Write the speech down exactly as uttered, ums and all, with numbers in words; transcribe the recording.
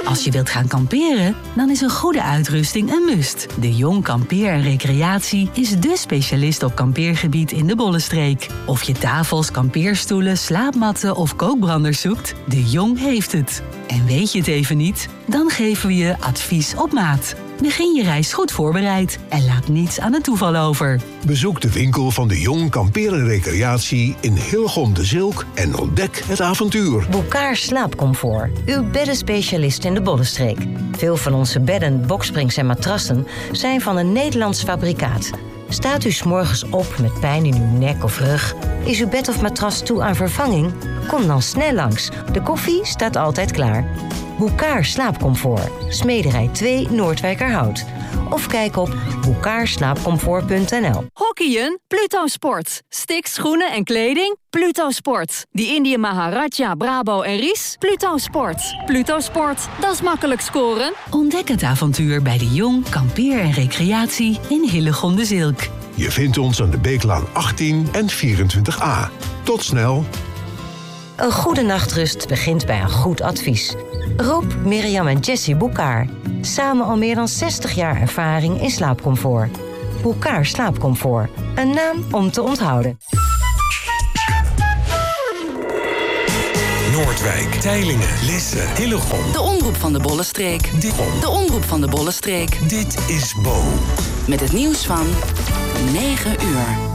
Als je wilt gaan kamperen, dan is een goede uitrusting een must. De Jong Kampeer en Recreatie is dé specialist op kampeergebied in de Bollenstreek. Of je tafels, kampeerstoelen, slaapmatten of kookbranders zoekt, De Jong heeft het. En weet je het even niet? Dan geven we je advies op maat. Begin je reis goed voorbereid en laat niets aan het toeval over. Bezoek de winkel van De Jong Kampeer en Recreatie in Hillegom de Zilk en ontdek het avontuur. Bokaar Slaapcomfort, uw beddenspecialist in de Bollenstreek. Veel van onze bedden, boksprings en matrassen zijn van een Nederlands fabrikaat. Staat u 's morgens op met pijn in uw nek of rug? Is uw bed of matras toe aan vervanging? Kom dan snel langs. De koffie staat altijd klaar. Bokaar Slaapcomfort, Smederij twee Noordwijkerhout. Of kijk op bokaarslaapcomfort punt n l. Hockeyen? Pluto Sport. Sticks, schoenen en kleding? Pluto Sport. Die Indië Maharaja, Brabo en Ries? Pluto Sport. Pluto Sport, dat is makkelijk scoren. Ontdek het avontuur bij De Jong Kampeer en Recreatie in Hillegom de Zilk. Je vindt ons aan de Beeklaan achttien en vierentwintig a. Tot snel. Een goede nachtrust begint bij een goed advies. Rob, Mirjam en Jessie Boekaar. Samen al meer dan zestig jaar ervaring in slaapcomfort. Boekaar Slaapcomfort. Een naam om te onthouden. Noordwijk, Teylingen, Lisse, Hillegom. De omroep van de Bollenstreek. Dit, De omroep van de Bollenstreek. dit is Bo. Met het nieuws van negen uur.